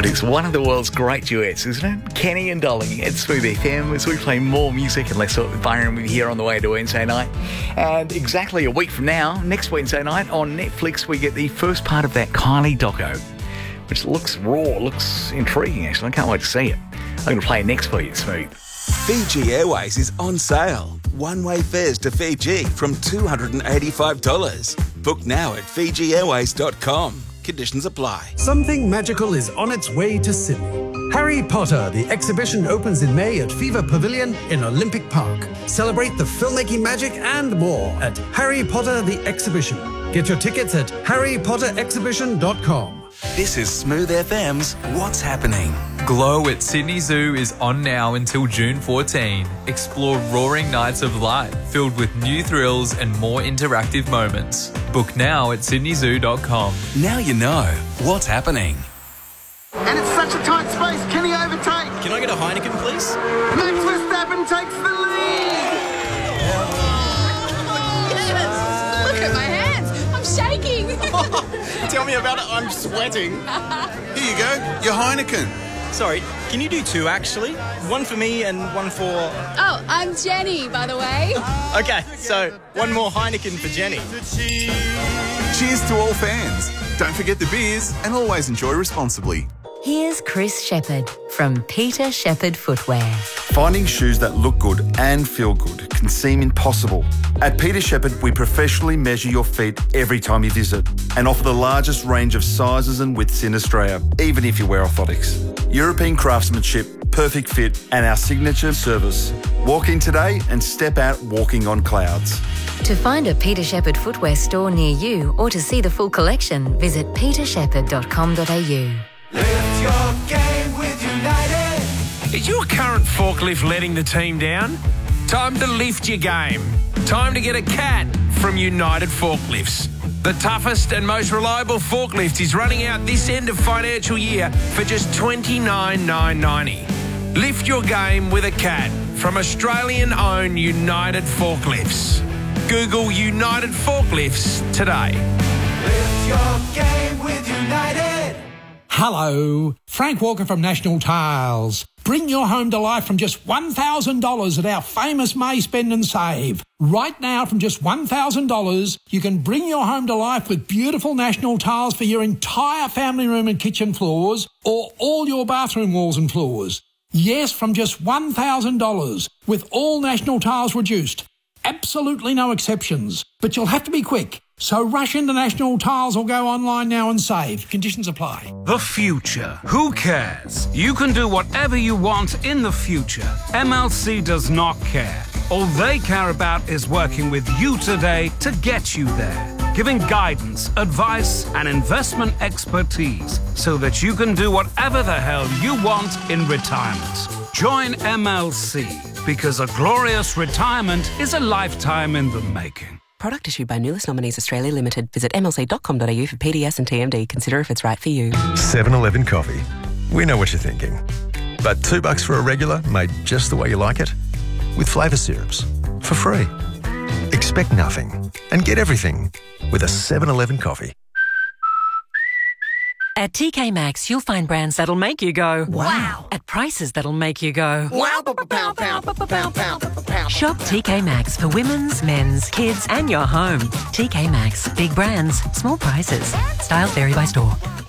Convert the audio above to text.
God, it's one of the world's great duets, isn't it? Kenny and Dolly at Smooth FM as we play more music and less with Byron with you here on the way to Wednesday night. And exactly a week from now, next Wednesday night on Netflix, we get the first part of that Kylie doco, which looks raw, looks intriguing actually. I can't wait to see it. I'm going to play it next for you, Smooth. Fiji Airways is on sale. One-way fares to Fiji from $285. Book now at FijiAirways.com. Conditions apply. Something magical is on its way to Sydney. Harry Potter, the exhibition opens in May at Fever Pavilion in Olympic Park. Celebrate the filmmaking magic and more at Harry Potter the Exhibition. Get your tickets at harrypotterexhibition.com. This is Smooth FM's What's Happening. Glow at Sydney Zoo is on now until June 14. Explore roaring nights of light filled with new thrills and more interactive moments. Book now at sydneyzoo.com. Now you know what's happening. And it's such a tight space. Can he overtake? Can I get a Heineken, please? Max Verstappen takes the lead. Yes! Look at my hands. I'm shaking. Tell me about it. I'm sweating. Here you go, your Heineken. Sorry, can you do two, actually? One for me and one for... Oh, I'm Jenny, by the way. Okay, so one more Heineken for Jenny. Cheers to all fans. Don't forget the beers and always enjoy responsibly. Here's Chris Shepherd from Peter Shepherd Footwear. Finding shoes that look good and feel good can seem impossible. At Peter Shepherd, we professionally measure your feet every time you visit and offer the largest range of sizes and widths in Australia, even if you wear orthotics. European craftsmanship, perfect fit, and our signature service. Walk in today and step out walking on clouds. To find a Peter Shepherd Footwear store near you or to see the full collection, visit petershepherd.com.au. Lift your game with United. Is your current forklift letting the team down? Time to lift your game. Time to get a CAT from United Forklifts. The toughest and most reliable forklift is running out this end of financial year for just $29,990. Lift your game with a CAT from Australian-owned United Forklifts. Google United Forklifts today. Lift your game with United. Hello, Frank Walker from National Tiles. Bring your home to life from just $1,000 at our famous May Spend and Save. Right now, from just $1,000, you can bring your home to life with beautiful National Tiles for your entire family room and kitchen floors or all your bathroom walls and floors. Yes, from just $1,000 with all National Tiles reduced. Absolutely no exceptions, but you'll have to be quick. So rush into National Tiles or go online now and save. Conditions apply. The future. Who cares? You can do whatever you want in the future. MLC does not care. All they care about is working with you today to get you there. Giving guidance, advice, and investment expertise so that you can do whatever the hell you want in retirement. Join MLC because a glorious retirement is a lifetime in the making. Product issued by Nulis Nominees Australia Limited. Visit mlc.com.au for PDS and TMD. Consider if it's right for you. 7-Eleven coffee. We know what you're thinking. But $2 for a regular made just the way you like it? With flavour syrups. For free. Expect nothing and get everything with a 7-Eleven coffee. At TK Maxx, you'll find brands that'll make you go, wow, at prices that'll make you go, wow, Shop TK Maxx for women's, men's, kids, and your home. TK Maxx, big brands, small prices. Styles vary by store.